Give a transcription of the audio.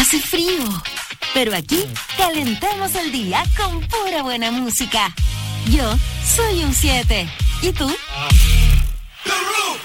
Hace frío, pero aquí calentamos el día con pura buena música. Yo soy un 7. ¿Y tú? The Roof.